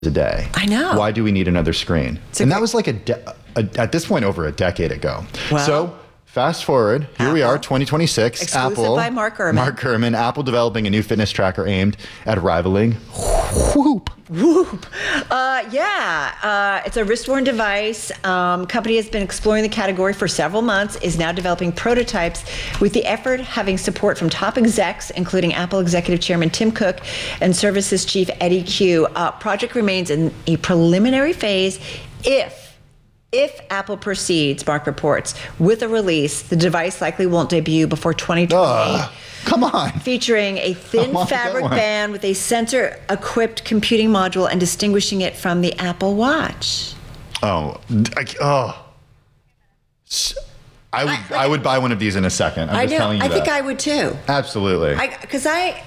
a day. I know. Why do we need another screen? And that was like at this point over a decade ago. Well, so fast forward, here we are, 2026. Exclusive Apple, by Mark Gurman. Mark Gurman, Apple developing a new fitness tracker aimed at rivaling Whoop. Whoop. It's a wrist-worn device. Company has been exploring the category for several months, is now developing prototypes with the effort having support from top execs, including Apple Executive Chairman Tim Cook and Services Chief Eddie Q. Project remains in a preliminary phase. If Apple proceeds, Mark reports, with a release, the device likely won't debut before 2028. Come on. Featuring a thin fabric band with a sensor-equipped computing module and distinguishing it from the Apple Watch. I would buy one of these in a second. I'm just telling you that. I think I would too. Absolutely. Because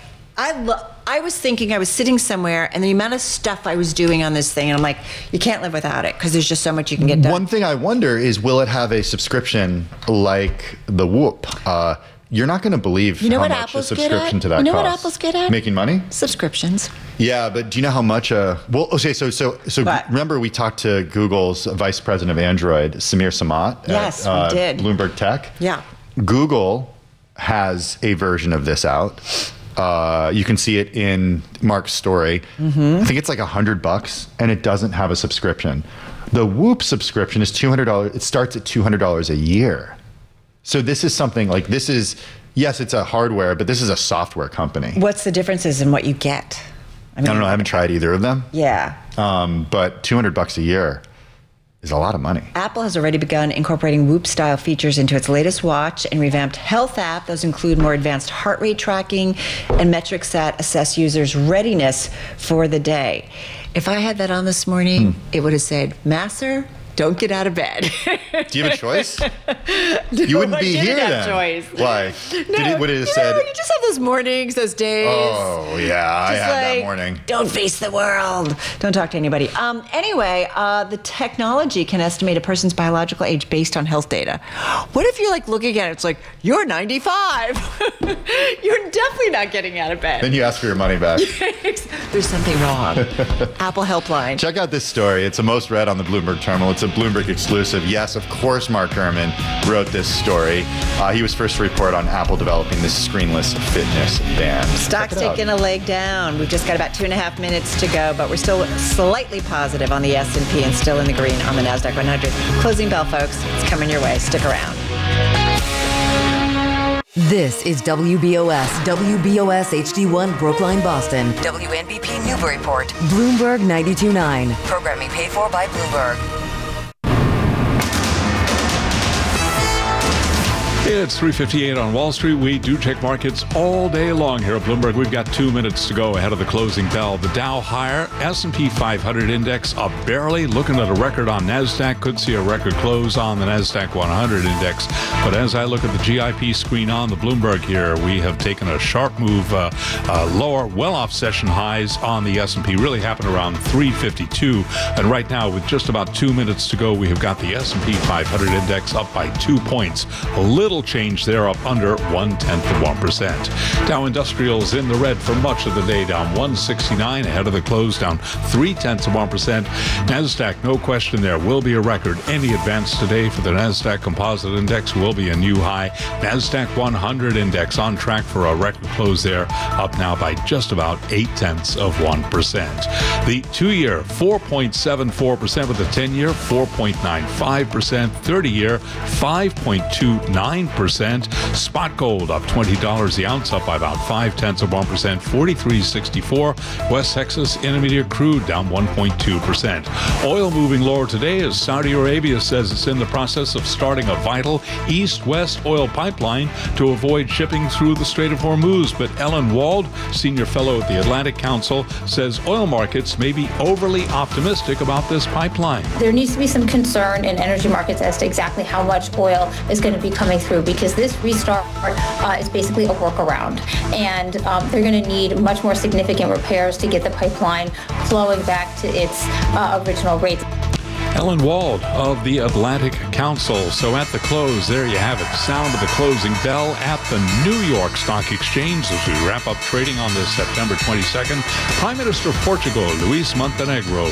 I was thinking I was sitting somewhere and the amount of stuff I was doing on this thing, and I'm like, you can't live without it because there's just so much you can get done. One thing I wonder is, will it have a subscription like the Whoop? You're not going to believe how much Apple's a subscription to that costs. You know what Apple's good at? Making money? Subscriptions. Yeah, but do you know how much? So remember we talked to Google's vice president of Android, Samir Samat. Yes, we did. Bloomberg Tech. Yeah. Google has a version of this out. You can see it in Mark's story. Mm-hmm. I think it's like $100 and it doesn't have a subscription. The Whoop subscription is $200. It starts at $200 a year. So this is something like yes, it's a hardware, but this is a software company. What's the differences in what you get? I don't know. I haven't tried either of them. Yeah. But $200 a year is a lot of money. Apple has already begun incorporating Whoop-style features into its latest watch and revamped health app. Those include more advanced heart rate tracking and metrics that assess users' readiness for the day. If I had that on this morning, it would have said, Masser, don't get out of bed. Do you have a choice? You wouldn't be here then. Choice. Why? Would it have said? You just have those mornings, those days. Oh yeah, I had that morning. Don't face the world. Don't talk to anybody. Anyway, the technology can estimate a person's biological age based on health data. What if you're like looking at it? It's like you're 95. You're definitely not getting out of bed. Then you ask for your money back. There's something wrong. Apple Helpline. Check out this story. It's the most read on the Bloomberg terminal. It's a Bloomberg exclusive. Yes, of course, Mark Gurman wrote this story. He was first to report on Apple developing this screenless fitness band. Stock's taking a leg down. We've just got about 2.5 minutes to go, but we're still slightly positive on the S&P and still in the green on the NASDAQ 100. Closing bell, folks. It's coming your way. Stick around. This is WBOS HD1 Brookline, Boston. WNBP Newburyport. Bloomberg 92.9. Programming paid for by Bloomberg. It's 3:58 on Wall Street. We do check markets all day long here at Bloomberg. We've got 2 minutes to go ahead of the closing bell. The Dow higher, S&P 500 index up barely, looking at a record on NASDAQ. Could see a record close on the NASDAQ 100 index. But as I look at the GIP screen on the Bloomberg here, we have taken a sharp move lower, well off session highs on the S&P. Really happened around 352. And right now, with just about 2 minutes to go, we have got the S&P 500 index up by 2 points. A little change there, up under 0.1%. Dow Industrials in the red for much of the day, down 169 ahead of the close, down 0.3%. NASDAQ, no question there, will be a record. Any advance today for the NASDAQ Composite Index will be a new high. NASDAQ 100 Index on track for a record close there, up now by just about 0.8%. The 2-year, 4.74%, with the 10-year, 4.95%, 30-year, 5.29%. Spot gold up $20 the ounce, up by about 0.5%, $43.64. West Texas Intermediate crude down 1.2%. Oil moving lower today as Saudi Arabia says it's in the process of starting a vital east-west oil pipeline to avoid shipping through the Strait of Hormuz. But Ellen Wald, senior fellow at the Atlantic Council, says oil markets may be overly optimistic about this pipeline. There needs to be some concern in energy markets as to exactly how much oil is going to be coming through, because this restart is basically a workaround, and they're going to need much more significant repairs to get the pipeline flowing back to its original rates. Ellen Wald of the Atlantic Council. So at the close, there you have it. Sound of the closing bell at the New York Stock Exchange as we wrap up trading on this September 22nd. Prime Minister of Portugal, Luis Montenegro,